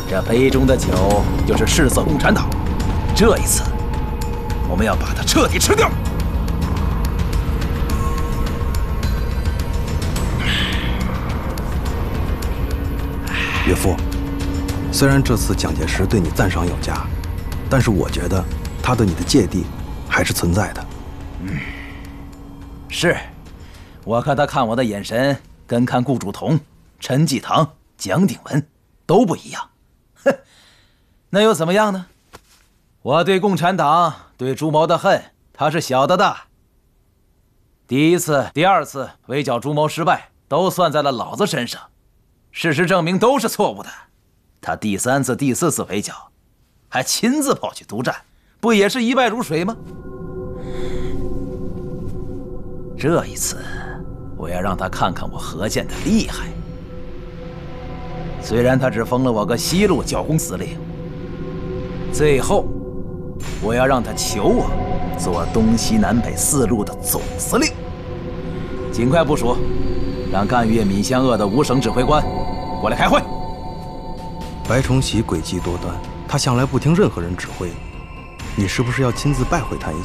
这杯中的酒就是世色共产党。这一次，我们要把它彻底吃掉。 岳父，虽然这次蒋介石对你赞赏有加，但是我觉得他对你的芥蒂还是存在的。 是，我看他看我的眼神跟看顾祝同、陈济棠、蒋鼎文都不一样。哼，那又怎么样呢？我对共产党、对朱毛的恨，他是晓得的。第一次、第二次围剿朱毛失败，都算在了老子身上。事实证明都是错误的。他第三次、第四次围剿，还亲自跑去督战，不也是一败如水吗？这一次，我要让他看看我何键的厉害。虽然他只封了我个西路剿工司令，最后我要让他求我做东西南北四路的总司令。尽快部署，让赣粤闽湘鄂的5省指挥官过来开会。 白崇禧诡计多端，他向来不听任何人指挥，你是不是要亲自拜会他一